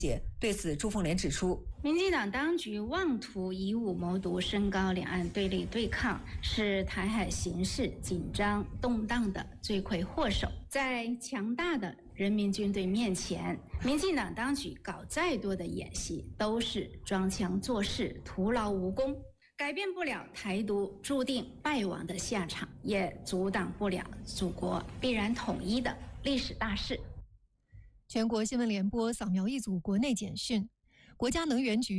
对此，朱凤莲指出， 民进党当局妄图以武谋独，升高两岸对立对抗，是台海形势紧张动荡的罪魁祸首。在强大的人民军队面前，民进党当局搞再多的演习，都是装腔作势，徒劳无功，改变不了台独注定败亡的下场，也阻挡不了祖国必然统一的历史大势。 全国新闻联播扫描一组国内简讯，国家能源局